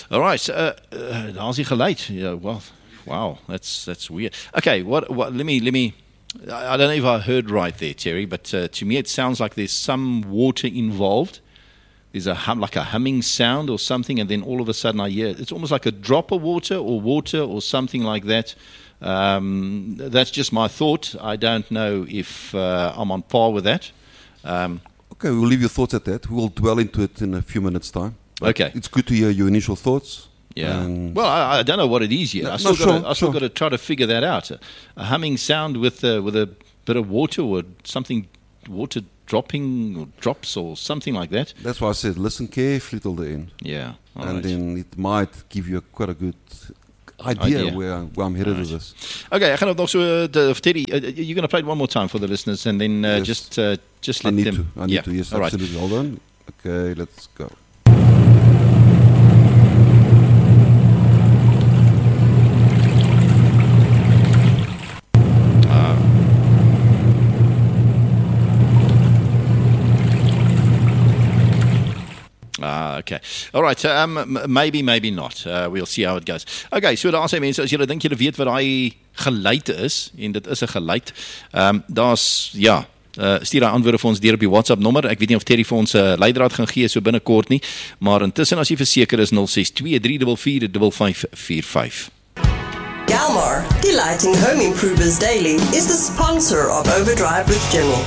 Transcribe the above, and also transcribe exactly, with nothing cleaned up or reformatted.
All right, uh, uh, daar's die geluid. Yeah, well, wow, that's that's weird. Okay, what what? Let me let me. I I don't know if I heard right there, Terry, but uh, to me it sounds like there's some water involved. There's a hum, like a humming sound or something, and then all of a sudden I hear it's almost like a drop of water or water or something like that. Um, that's just my thought. I don't know if uh, I'm on par with that. Um, Okay, we'll leave your thoughts at that. We'll dwell into it in a few minutes' time. But Okay. It's good to hear your initial thoughts. Yeah. And Well, I, I don't know what it is yet. No, I still no, got sure, to, I still sure. got to try to figure that out. A, a humming sound with uh, with a bit of water or something, water dropping or drops or something like that. that's why I said listen carefully till the end. Yeah. all and right. then it might give you a, quite a good idea, Idea. Where, where I'm headed with this. Okay, ek gaan dit nog so uh, de- Teddy, uh, you're going to play it one more time for the listeners and then uh, Yes. just uh, just I let need them. to. I need yeah. to. Yes, all right. absolutely. Hold on. Okay, let's go. Ah, okay. All right, so, um, m- maybe, maybe not. Uh, we'll see how it goes. Okay, so daar sê mense, as julle dink julle weet wat daai geluid is, en dit is 'n geluid, um, daar's, ja, uh, stuur daai antwoorde vir ons deur op die WhatsApp nommer. Ek weet nie of Terry vir ons 'n uh, leidraad gaan gee so binnekort nie, maar intussen as jy verseker is nul ses twee drie vier vier vyf vyf vier vyf. Galmar, delighting home improvers daily, is the sponsor of Overdrive with General.